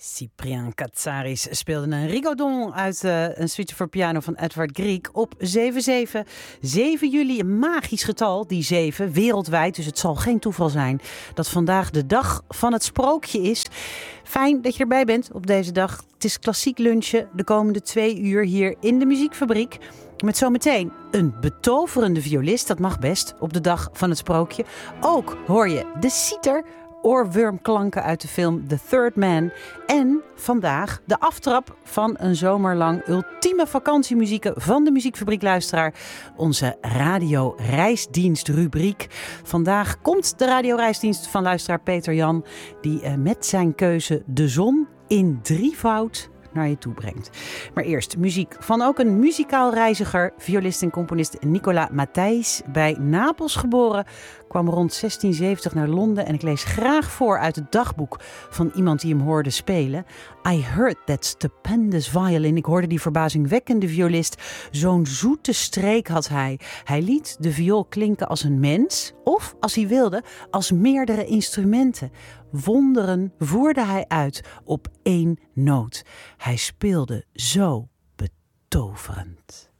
Cyprien Katsaris speelde een rigodon uit een suite voor piano van Edvard Grieg op 7/7. 7 juli, een magisch getal, die 7, wereldwijd. Dus het zal geen toeval zijn dat vandaag de dag van het sprookje is. Fijn dat je erbij bent op deze dag. Het is klassiek lunchen de komende 2 uur hier in de Muziekfabriek. Met zometeen een betoverende violist, dat mag best, op de dag van het sprookje. Ook hoor je de citer, oorwormklanken uit de film The Third Man. En vandaag de aftrap van een zomerlang ultieme vakantiemuziek van de Muziekfabriekluisteraar. Onze radioreisdienstrubriek. Vandaag komt de radioreisdienst van luisteraar Peter Jan, die met zijn keuze de zon in drievoud naar je toe brengt. Maar eerst muziek van ook een muzikaal reiziger, violist en componist Nicola Matthijs. Bij Napels geboren, kwam rond 1670 naar Londen en ik lees graag voor uit het dagboek van iemand die hem hoorde spelen. I heard that stupendous violin. Ik hoorde die verbazingwekkende violist. Zo'n zoete streek had hij. Hij liet de viool klinken als een mens of, als hij wilde, als meerdere instrumenten. Wonderen voerde hij uit op 1 noot. Hij speelde zo betoverend.